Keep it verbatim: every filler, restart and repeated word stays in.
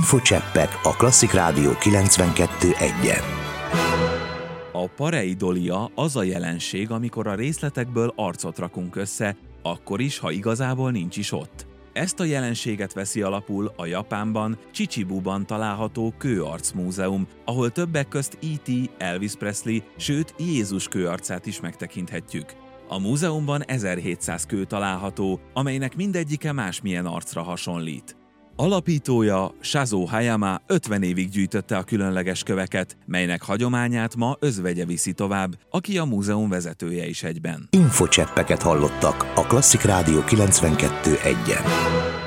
Infocseppek a Klasszik Rádió kilencvenkettő egyen. A pareidolia az a jelenség, amikor a részletekből arcot rakunk össze, akkor is, ha igazából nincs is ott. Ezt a jelenséget veszi alapul a Japánban, Chichibuban található kőarc múzeum, ahol többek közt é té, Elvis Presley, sőt Jézus kőarcát is megtekinthetjük. A múzeumban ezerhétszáz kő található, amelynek mindegyike másmilyen arcra hasonlít. Alapítója, Shazō Hayama ötven évig gyűjtötte a különleges köveket, melynek hagyományát ma özvegye viszi tovább, aki a múzeum vezetője is egyben. Infocseppeket hallottak a Klasszik Rádió kilencvenkettő egyen.